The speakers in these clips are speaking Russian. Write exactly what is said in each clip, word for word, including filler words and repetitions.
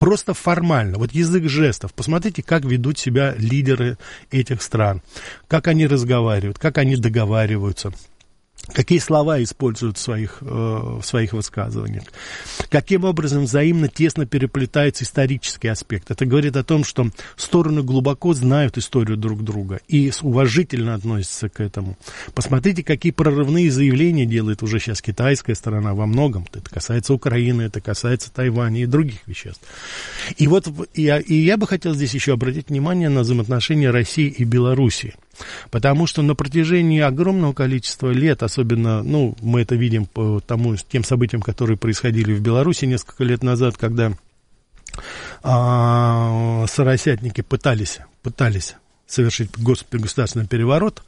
Просто формально, вот язык жестов. Посмотрите, как ведут себя лидеры этих стран, как они разговаривают, как они договариваются. Какие слова используют в своих, э, в своих высказываниях. Каким образом взаимно тесно переплетается исторический аспект. Это говорит о том, что стороны глубоко знают историю друг друга и уважительно относятся к этому. Посмотрите, какие прорывные заявления делает уже сейчас китайская сторона во многом. Это касается Украины, это касается Тайваня и других веществ. И вот я, и я бы хотел здесь еще обратить внимание на взаимоотношения России и Белоруссии. Потому что на протяжении огромного количества лет, особенно, ну, мы это видим по тому, тем событиям, которые происходили в Беларуси несколько лет назад, когда а, соросятники пытались, пытались совершить государственный переворот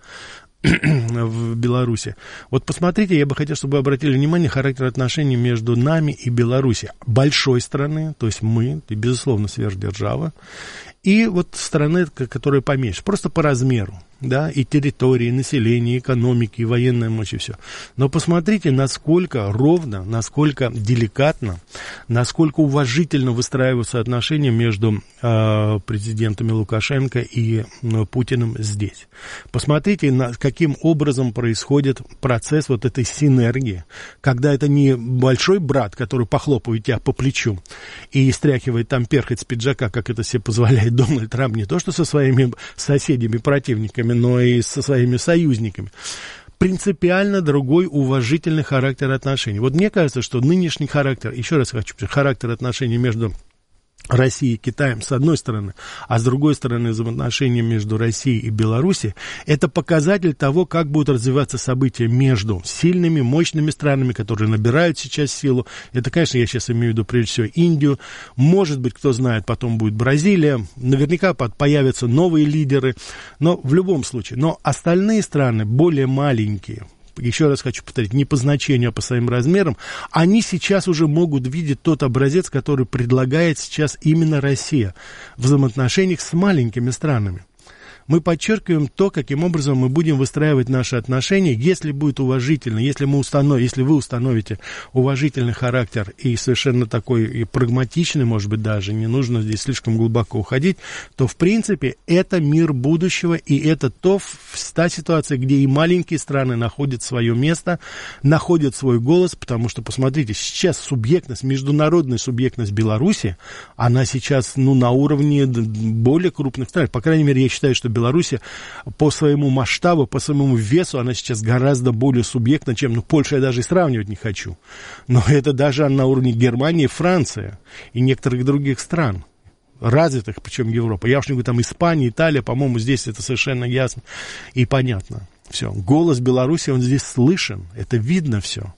в Беларуси. Вот посмотрите, я бы хотел, чтобы вы обратили внимание на характер отношений между нами и Беларусью. Большой страны, то есть мы, и, безусловно, сверхдержава, и вот страны, которые поменьше, просто по размеру, да, и территории, и населения, и экономики, и военная мощь, и все. Но посмотрите, насколько ровно, насколько деликатно, насколько уважительно выстраиваются отношения между э, президентами Лукашенко и э, Путиным здесь. Посмотрите, на, каким образом происходит процесс вот этой синергии, когда это не большой брат, который похлопывает тебя по плечу и стряхивает там перхоть с пиджака, как это себе позволяет Дональд Трамп, не то что со своими соседями, противниками, но и со своими союзниками. Принципиально другой уважительный характер отношений. Вот мне кажется, что нынешний характер, еще раз хочу сказать, характер отношений между Россией и Китаем с одной стороны, а с другой стороны взаимоотношения между Россией и Белоруссией, это показатель того, как будут развиваться события между сильными, мощными странами, которые набирают сейчас силу. Это, конечно, я сейчас имею в виду прежде всего Индию. Может быть, кто знает, потом будет Бразилия. Наверняка появятся новые лидеры. Но в любом случае, но остальные страны, более маленькие, еще раз хочу повторить, не по значению, а по своим размерам, они сейчас уже могут видеть тот образец, который предлагает сейчас именно Россия в взаимоотношениях с маленькими странами. Мы подчеркиваем то, каким образом мы будем выстраивать наши отношения, если будет уважительно, если, мы установ... если вы установите уважительный характер и совершенно такой и прагматичный, может быть, даже, не нужно здесь слишком глубоко уходить, то, в принципе, это мир будущего, и это то, та ситуация, где и маленькие страны находят свое место, находят свой голос, потому что, посмотрите, сейчас субъектность, международная субъектность Беларуси, она сейчас, ну, на уровне более крупных стран, по крайней мере, я считаю, что Беларусь по своему масштабу, по своему весу, она сейчас гораздо более субъектна, чем, ну, Польшу я даже и сравнивать не хочу. Но это даже на уровне Германии, Франции и некоторых других стран, развитых, причем Европа. Я уж не говорю, там Испания, Италия, по-моему, здесь это совершенно ясно и понятно. Все. Голос Беларуси, он здесь слышен, это видно все.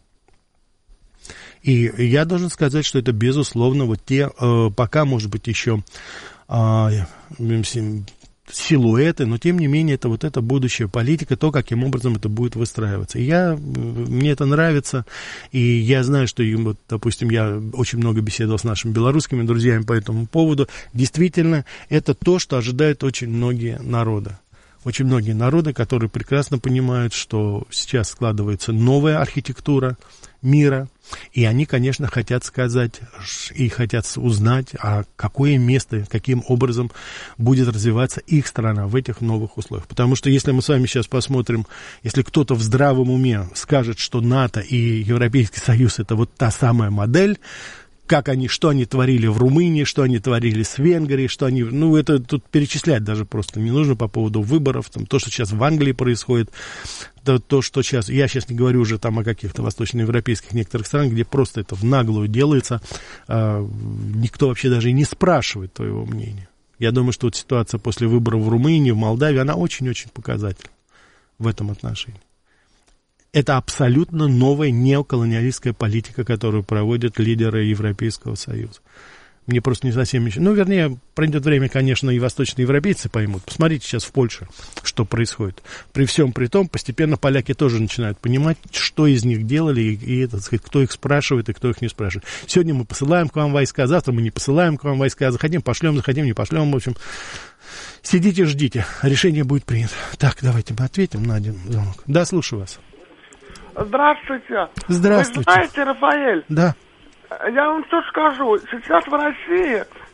И я должен сказать, что это, безусловно, вот те, э, пока, может быть, еще э, силуэты, но тем не менее это вот эта будущая политика, то, каким образом это будет выстраиваться. И я, мне это нравится, и я знаю, что, вот, допустим, я очень много беседовал с нашими белорусскими друзьями по этому поводу. Действительно, это то, что ожидают очень многие народы. Очень многие народы, которые прекрасно понимают, что сейчас складывается новая архитектура мира, и они, конечно, хотят сказать и хотят узнать, а какое место, каким образом будет развиваться их страна в этих новых условиях. Потому что если мы с вами сейчас посмотрим, если кто-то в здравом уме скажет, что НАТО и Европейский Союз — это вот та самая модель, как они, что они творили в Румынии, что они творили с Венгрией, что они, ну, это тут перечислять даже просто не нужно по поводу выборов, там, то, что сейчас в Англии происходит, то, то, что сейчас, я сейчас не говорю уже там о каких-то восточноевропейских некоторых странах, где просто это в наглую делается, э, никто вообще даже и не спрашивает твоего мнения. Я думаю, что вот ситуация после выборов в Румынии, в Молдавии, она очень-очень показательна в этом отношении. Это абсолютно новая неоколониалистская политика, которую проводят лидеры Европейского Союза. Мне просто не совсем еще... Ну, вернее, пройдет время, конечно, и восточноевропейцы поймут. Посмотрите сейчас в Польше, что происходит. При всем при том, постепенно поляки тоже начинают понимать, что из них делали, и, и так сказать, кто их спрашивает, и кто их не спрашивает. Сегодня мы посылаем к вам войска, завтра мы не посылаем к вам войска, захотим, пошлем, захотим, не пошлем, в общем... Сидите, ждите, решение будет принято. Так, давайте мы ответим на один звонок. Да, слушаю вас. Здравствуйте. Здравствуйте. Вы знаете, Рафаэль? Да. я вам что скажу. Сейчас в России